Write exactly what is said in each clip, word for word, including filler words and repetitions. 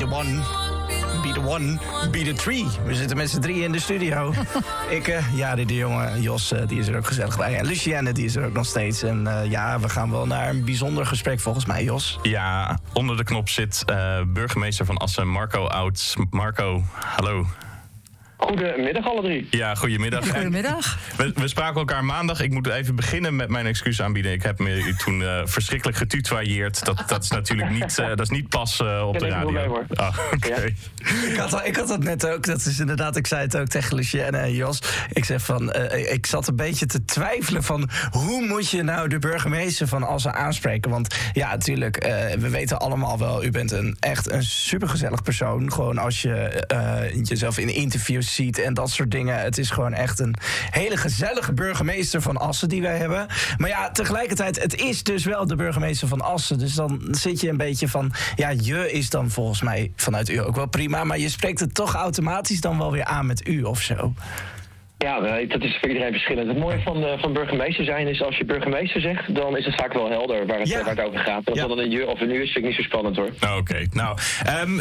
the one. Be the one, be the three. We zitten met z'n drieën in de studio. Ik, uh, ja, die, die jongen, Jos, uh, die is er ook gezellig bij. En Lucienne, die is er ook nog steeds. En uh, ja, we gaan wel naar een bijzonder gesprek volgens mij, Jos. Ja, onder de knop zit uh, burgemeester van Assen, Marco Ouds. Marco, hallo. Goedemiddag alle drie. Ja, goedemiddag. Goedemiddag. We, we spraken elkaar maandag. Ik moet even beginnen met mijn excuus aanbieden. Ik heb me u toen uh, verschrikkelijk getutoieerd. Dat, dat is natuurlijk niet, uh, dat is niet pas uh, op de radio. Oh, okay. ja. ik, had, ik had dat net ook. Dat is inderdaad, ik zei het ook tegen Lucienne en Jos. Ik zeg van, uh, ik zat een beetje te twijfelen van hoe moet je nou de burgemeester van Assen aanspreken? Want ja, natuurlijk, uh, we weten allemaal wel, u bent een echt een supergezellig persoon. Gewoon als je uh, jezelf in interviews ziet en dat soort dingen. Het is gewoon echt een hele gezellige burgemeester van Assen die wij hebben. Maar ja, tegelijkertijd, het is dus wel de burgemeester van Assen. Dus dan zit je een beetje van, ja, je is dan volgens mij vanuit u ook wel prima, maar je spreekt het toch automatisch dan wel weer aan met u of zo. Ja, dat is voor iedereen verschillend. Het mooie van, uh, van burgemeester zijn is, als je burgemeester zegt, dan is het vaak wel helder waar het, ja. waar het over gaat. Als ja. dan een je of een u is, vind ik niet zo spannend hoor. Oké, okay. nou, um,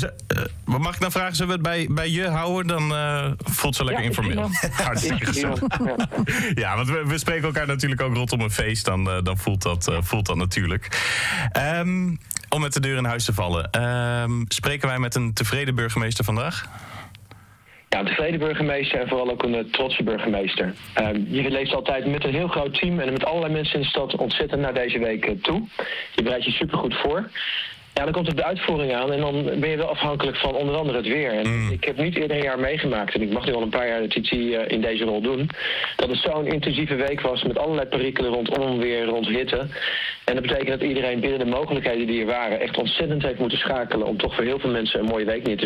uh, mag ik dan vragen, zullen we het bij, bij je houden? Dan uh, voelt ze lekker ja, informeel. Hartstikke gezellig. Ja. ja, want we, we spreken elkaar natuurlijk ook rondom een feest, dan, uh, dan voelt, dat, uh, voelt dat natuurlijk. Um, om met de deur in huis te vallen, um, spreken wij met een tevreden burgemeester vandaag? Ja, een tevreden burgemeester en vooral ook een uh, trotse burgemeester. Uh, je leeft altijd met een heel groot team en met allerlei mensen in de stad ontzettend naar deze week uh, toe. Je bereidt je supergoed voor. Ja, dan komt het de uitvoering aan en dan ben je wel afhankelijk van onder andere het weer. En mm. ik heb niet eerder een jaar meegemaakt, en ik mag nu al een paar jaar de T T uh, in deze rol doen, dat het zo'n intensieve week was met allerlei perikelen rond onweer, rond hitte. En dat betekent dat iedereen binnen de mogelijkheden die er waren echt ontzettend heeft moeten schakelen om toch voor heel veel mensen een mooie week neer te